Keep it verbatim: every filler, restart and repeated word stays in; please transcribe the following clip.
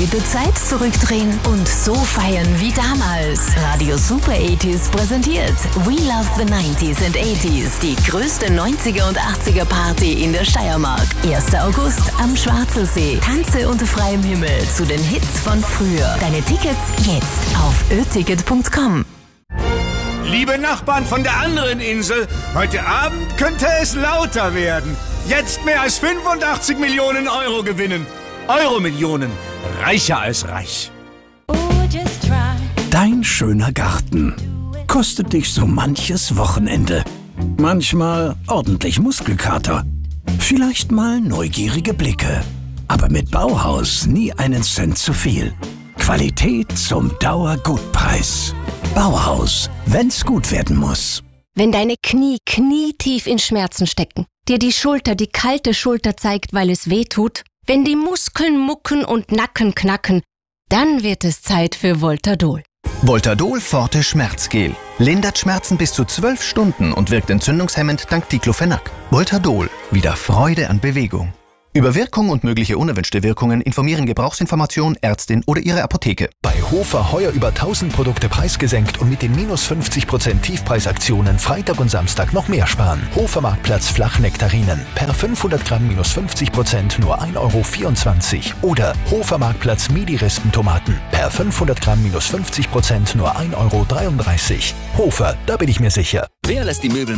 damit du Zeit zurückdrehen und so feiern wie damals. Radio Super achtziger präsentiert We Love the nineties and eighties, die größte neunziger und achtziger Party in der Steiermark. erster August am Schwarzelsee. Tanze unter freiem Himmel zu den Hits von früher. Deine Tickets jetzt auf ö ticket punkt com. Liebe Nachbarn von der anderen Insel, heute Abend könnte es lauter werden. Jetzt mehr als fünfundachtzig Millionen Euro gewinnen. Euro-Millionen. Reicher als reich. Dein schöner Garten kostet dich so manches Wochenende. Manchmal ordentlich Muskelkater. Vielleicht mal neugierige Blicke. Aber mit Bauhaus nie einen Cent zu viel. Qualität zum Dauergutpreis. Bauhaus, wenn's gut werden muss. Wenn deine Knie knietief in Schmerzen stecken, dir die Schulter die kalte Schulter zeigt, weil es weh tut, wenn die Muskeln mucken und Nacken knacken, dann wird es Zeit für Voltadol. Voltadol Forte Schmerzgel. Lindert Schmerzen bis zu zwölf Stunden und wirkt entzündungshemmend dank Diclofenac. Voltadol. Wieder Freude an Bewegung. Über Wirkung und mögliche unerwünschte Wirkungen informieren Gebrauchsinformation, Ärztin oder Ihre Apotheke. Bei Hofer heuer über tausend Produkte preisgesenkt und mit den minus fünfzig Prozent Tiefpreisaktionen Freitag und Samstag noch mehr sparen. Hofermarktplatz Flachnektarinen. Per fünfhundert Gramm minus fünfzig Prozent nur ein Euro vierundzwanzig. Oder Hofermarktplatz Midi-Rispentomaten. Per fünfhundert Gramm minus fünfzig Prozent nur ein Euro dreiunddreißig. Hofer, da bin ich mir sicher. Wer lässt die Möbel